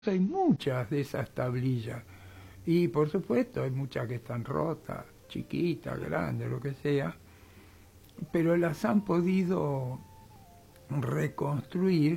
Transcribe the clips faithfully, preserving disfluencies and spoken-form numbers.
Hay muchas de esas tablillas y por supuesto hay muchas que están rotas, chiquitas, grandes, lo que sea, pero las han podido reconstruir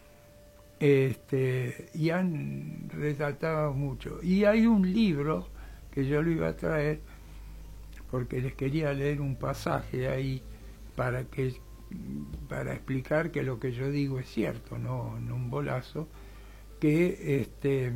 este, y han resaltado mucho. Y hay un libro que yo lo iba a traer porque les quería leer un pasaje ahí para que para explicar que lo que yo digo es cierto, no, no un bolazo, que este,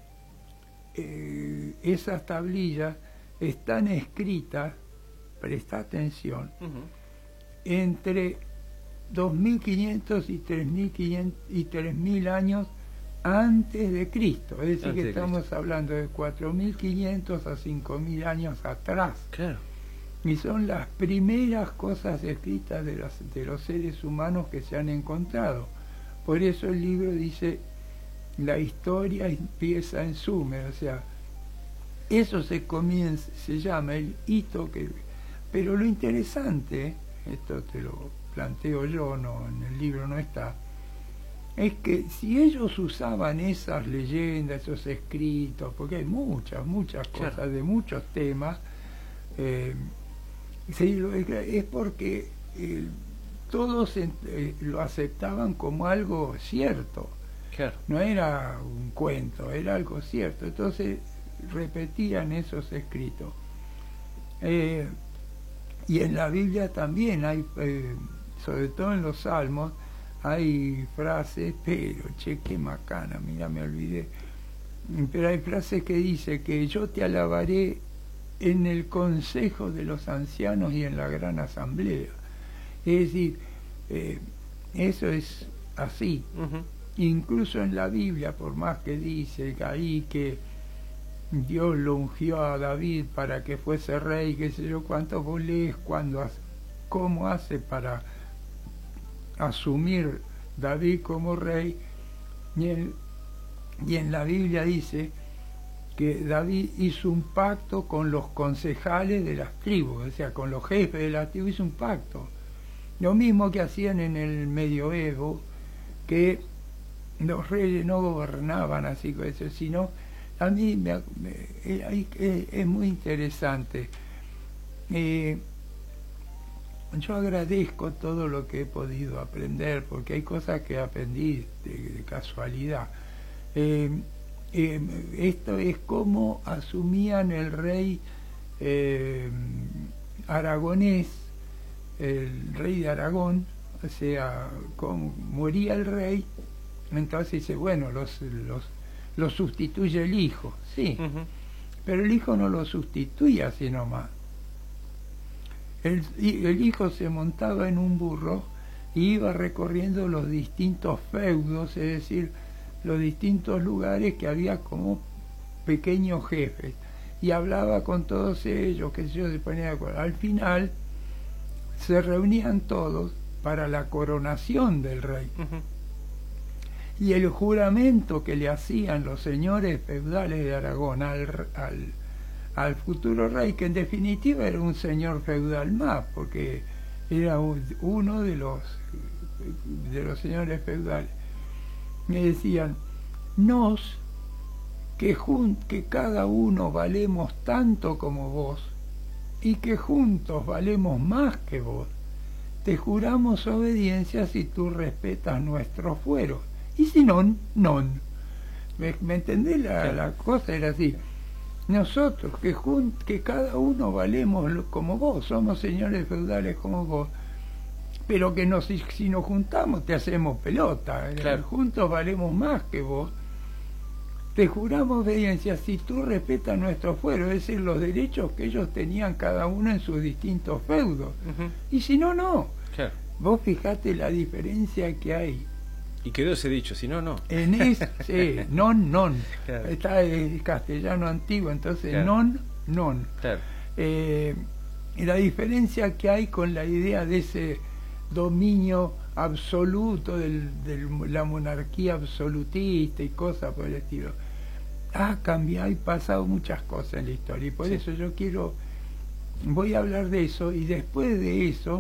eh, esas tablillas están escritas, presta atención, uh-huh, entre dos mil quinientos y tres mil quinientos y tres mil años antes de Cristo, es decir, antes que estamos Cristo. Hablando de cuatro mil quinientos a cinco mil años atrás. Claro. Y son las primeras cosas escritas de, las, de los seres humanos que se han encontrado. Por eso el libro dice: la historia empieza en Sumer, o sea, eso se comienza, se llama el hito que... Pero lo interesante, esto te lo planteo yo, no, en el libro no está, es que si ellos usaban esas leyendas, esos escritos, porque hay muchas, muchas cosas, claro, de muchos temas, eh, es porque eh, todos eh, lo aceptaban como algo cierto. Claro. No era un cuento, era algo cierto. Entonces repetían esos escritos. Eh, y en la Biblia también hay, eh, sobre todo en los Salmos, hay frases, pero che, qué macana, mira, me olvidé. Pero hay frases que dice que yo te alabaré en el consejo de los ancianos y en la gran asamblea. Es decir, eh, eso es así. Uh-huh. Incluso en la Biblia, por más que dice ahí que Dios lo ungió a David para que fuese rey, qué sé yo cuánto, vos lees cuando, cómo hace para asumir David como rey, y en, y en la Biblia dice que David hizo un pacto con los concejales de las tribus, o sea, con los jefes de las tribus hizo un pacto. Lo mismo que hacían en el medioevo, que los reyes no gobernaban así con eso, sino a mí me, me, es, es muy interesante. Eh, yo agradezco todo lo que he podido aprender, porque hay cosas que aprendí de, de casualidad. Eh, eh, esto es como asumían el rey eh, aragonés, el rey de Aragón, o sea, como moría el rey, entonces dice, bueno, los, los, los sustituye el hijo, sí, uh-huh, pero el hijo no lo sustituía así nomás. El, el hijo se montaba en un burro y iba recorriendo los distintos feudos, es decir, los distintos lugares que había como pequeños jefes, y hablaba con todos ellos, que yo se ponía de acuerdo. Al final se reunían todos para la coronación del rey. Uh-huh. Y el juramento que le hacían los señores feudales de Aragón al, al, al futuro rey, que en definitiva era un señor feudal más, porque era uno de los, de los señores feudales, me decían: nos, que, jun que cada uno valemos tanto como vos, y que juntos valemos más que vos, te juramos obediencia si tú respetas nuestros fueros. Y si no, no. ¿Me, me entendés? La, la cosa era así. Nosotros, que, jun que cada uno valemos como vos, somos señores feudales como vos, pero que nos, si, si nos juntamos te hacemos pelota. Claro. Juntos valemos más que vos. Te juramos obediencia si tú respetas nuestros fueros, es decir, los derechos que ellos tenían cada uno en sus distintos feudos. Uh-huh. Y si no, no. Claro. Vos fijate la diferencia que hay. Y quedó ese dicho, si no, no. En ese, sí, non, non. Claro. Está el castellano antiguo, entonces claro, non, non. Claro. Eh, y la diferencia que hay con la idea de ese dominio absoluto de la monarquía absolutista y cosas por el estilo. Ha cambiado y pasado muchas cosas en la historia, y por sí. eso yo quiero, voy a hablar de eso, y después de eso,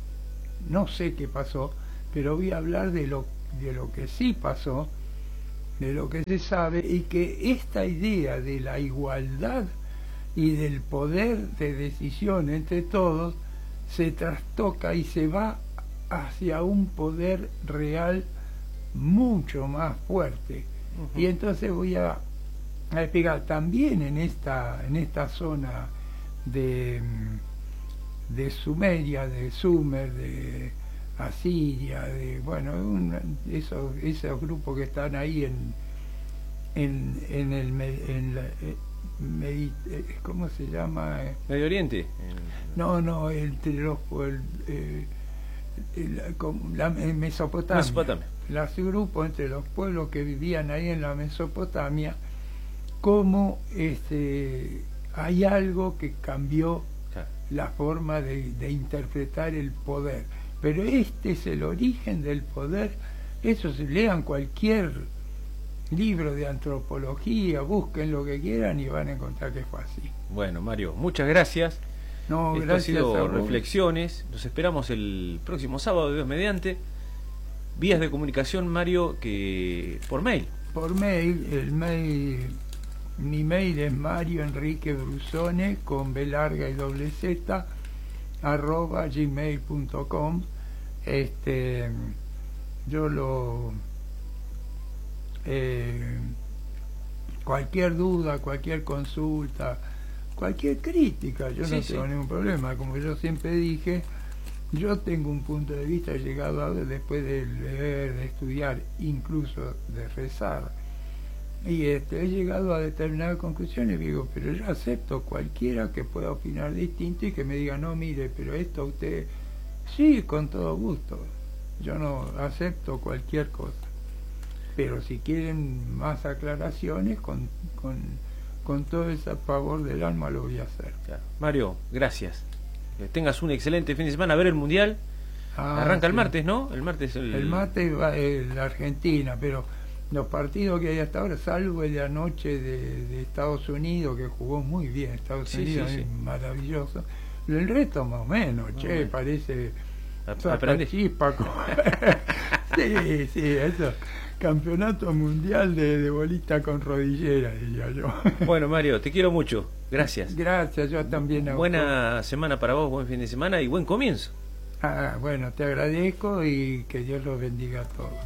no sé qué pasó, pero voy a hablar de lo, de lo que sí pasó, de lo que se sabe, y que esta idea de la igualdad y del poder de decisión entre todos se trastoca y se va hacia un poder real mucho más fuerte. Uh-huh. Y entonces voy a, a explicar también en esta en esta zona de, de Sumeria, de Sumer, de Asiria, de bueno, un, esos, esos grupos que están ahí en en, en el en la, Medi, ¿cómo se llama? Medio Oriente. No, no, entre los el, eh, el, la, en Mesopotamia. Mesopotamia. Los grupos entre los pueblos que vivían ahí en la Mesopotamia, como este hay algo que cambió claro. la forma de, de interpretar el poder. Pero este es el origen del poder. Eso se lean cualquier libro de antropología, busquen lo que quieran y van a encontrar que fue así. Bueno, Mario, muchas gracias. No, Esto gracias ha sido a reflexiones. Los esperamos el próximo sábado, Dios mediante. Vías de comunicación, Mario, que por mail. Por mail, el mail, mi mail es Mario Enrique Brusone con B larga y doble Z arroba gmail punto com. Este, yo lo eh, cualquier duda, cualquier consulta, cualquier crítica, yo sí, no tengo sí. ningún problema. Como yo siempre dije, yo tengo un punto de vista llegado a después de leer, de estudiar, incluso de rezar, y este, he llegado a determinadas conclusiones. Digo, pero yo acepto cualquiera que pueda opinar distinto y que me diga, no, mire, pero esto a usted, sí, con todo gusto, yo no acepto cualquier cosa, pero si quieren más aclaraciones, con, con, con todo ese favor del alma lo voy a hacer. Claro. Mario, gracias. Que tengas un excelente fin de semana. A ver el Mundial. Ah, arranca sí. el martes, ¿no? El martes el, el martes va en la Argentina, pero los partidos que hay hasta ahora, salvo el de anoche de, de Estados Unidos, que jugó muy bien Estados sí, Unidos, sí, sí. maravilloso. El resto más o menos, no, che, bueno. parece aprende chispa. sí, sí, eso. Campeonato mundial de, de bolita con rodillera, diría yo. Bueno, Mario, te quiero mucho. Gracias. Gracias, yo también. A Buena vos. semana para vos, buen fin de semana y buen comienzo. Ah, bueno, te agradezco y que Dios los bendiga a todos.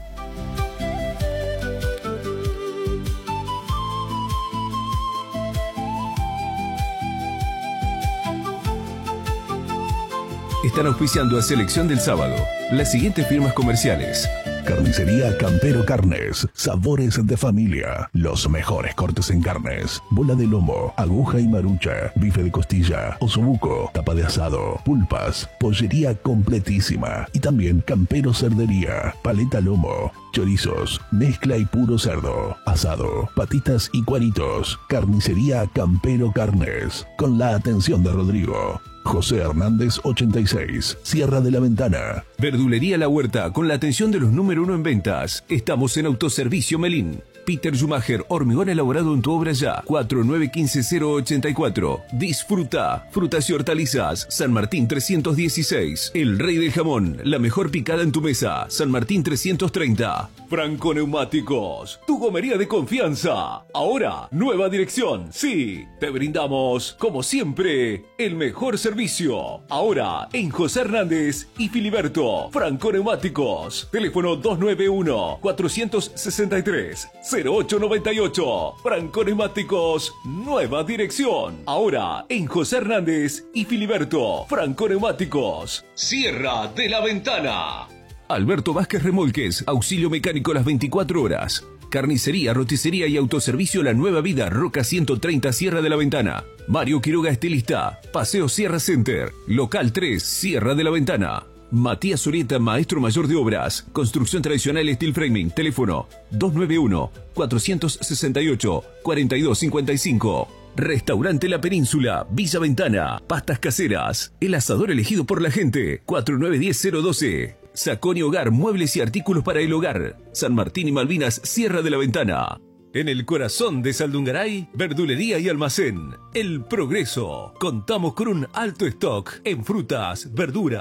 Están auspiciando a Selección del Sábado las siguientes firmas comerciales: Carnicería Campero Carnes, sabores de familia, los mejores cortes en carnes, bola de lomo, aguja y marucha, bife de costilla, osobuco, tapa de asado, pulpas, pollería completísima y también Campero Cerdería, paleta lomo, chorizos, mezcla y puro cerdo, asado, patitas y cuaritos. Carnicería Campero Carnes, con la atención de Rodrigo José Hernández ochenta y seis, Sierra de la Ventana. Verdulería La Huerta, con la atención de los número uno en ventas. Estamos en Autoservicio Melín. Peter Schumacher, hormigón elaborado en tu obra ya. cuatro nueve uno cinco cero ocho cuatro. Disfruta. Frutas y hortalizas. San Martín trescientos dieciséis. El Rey del Jamón. La mejor picada en tu mesa. San Martín trescientos treinta. Franco Neumáticos. Tu gomería de confianza. Ahora, nueva dirección. Sí, te brindamos, como siempre, el mejor servicio. Ahora, en José Hernández y Filiberto. Franco Neumáticos. Teléfono dos nueve uno, cuatro seis tres, cero ocho nueve ocho. Franco Neumáticos, nueva dirección. Ahora en José Hernández y Filiberto. Franco Neumáticos, Sierra de la Ventana. Alberto Vázquez Remolques, auxilio mecánico las veinticuatro horas. Carnicería, roticería y autoservicio La Nueva Vida, Roca ciento treinta, Sierra de la Ventana. Mario Quiroga, estilista. Paseo Sierra Center, local tres, Sierra de la Ventana. Matías Zurieta, maestro mayor de obras. Construcción tradicional steel framing. Teléfono dos nueve uno, cuatro seis ocho, cuatro dos cinco cinco. Restaurante La Península, Villa Ventana. Pastas caseras. El asador elegido por la gente. cuatro nueve uno cero uno dos. Saconi Hogar, muebles y artículos para el hogar. San Martín y Malvinas, Sierra de la Ventana. En el corazón de Saldungaray, verdulería y almacén. El Progreso. Contamos con un alto stock en frutas, verduras,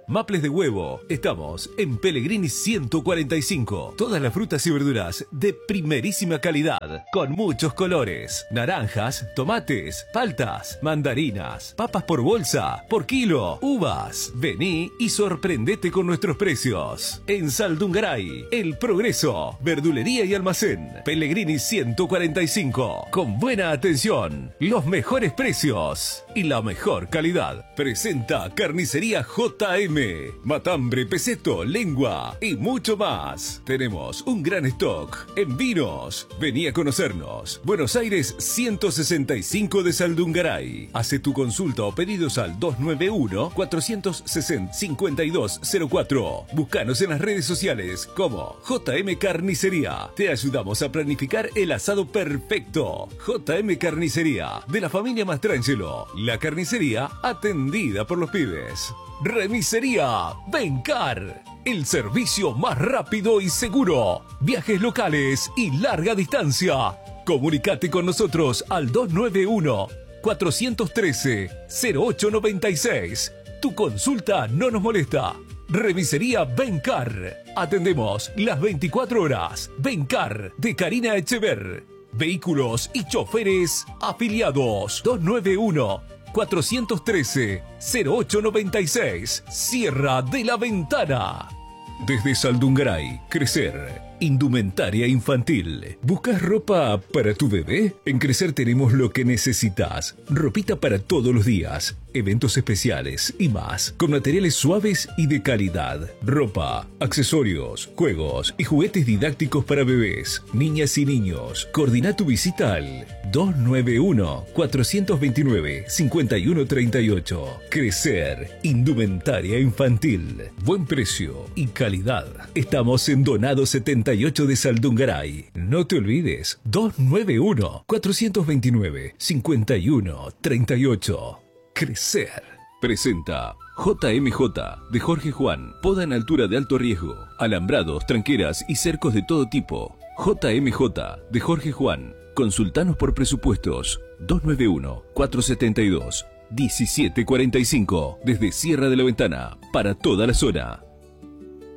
Maples de huevo. Estamos en Pellegrini ciento cuarenta y cinco. Todas las frutas y verduras de primerísima calidad, con muchos colores. Naranjas, tomates, paltas, mandarinas, papas por bolsa, por kilo, uvas. Vení y sorprendete con nuestros precios. En Saldungaray, El Progreso, verdulería y almacén. Pellegrini ciento cuarenta y cinco. Con buena atención, los mejores precios y la mejor calidad. Presenta Carnicería J M. Matambre, peseto, lengua y mucho más. Tenemos un gran stock en vinos. Vení a conocernos. Buenos Aires ciento sesenta y cinco de Saldungaray. Hace tu consulta o pedidos al dos nueve uno, cuatro seis cero, cinco dos cero cuatro. Búscanos en las redes sociales como J M Carnicería. Te ayudamos a planificar el asado perfecto. J M Carnicería, de la familia Mastrangelo. La carnicería atendida por los pibes. Remisería Bencar, el servicio más rápido y seguro. Viajes locales y larga distancia. Comunicate con nosotros al dos nueve uno, cuatro uno tres, cero ocho nueve seis. Tu consulta no nos molesta. Remisería Bencar. Atendemos las veinticuatro horas. Bencar de Karina Echever. Vehículos y choferes afiliados. dos nueve uno, cuatro uno tres, cero ocho nueve seis. Sierra de la Ventana. Desde Saldungaray, Crecer, indumentaria infantil. ¿Buscas ropa para tu bebé? En Crecer tenemos lo que necesitas. Ropita para todos los días, eventos especiales y más, con materiales suaves y de calidad. Ropa, accesorios, juegos y juguetes didácticos para bebés, niñas y niños. Coordina tu visita al dos nueve uno, cuatro dos nueve, cinco uno tres ocho. Crecer, indumentaria infantil. Buen precio y calidad. Estamos en Donado setenta y ocho de Saldungaray. No te olvides, dos nueve uno, cuatro dos nueve, cinco uno tres ocho. Crecer. Presenta J M J de Jorge Juan. Poda en altura de alto riesgo. Alambrados, tranqueras y cercos de todo tipo. J M J de Jorge Juan. Consultanos por presupuestos. dos nueve uno, cuatro siete dos, uno siete cuatro cinco. Desde Sierra de la Ventana. Para toda la zona.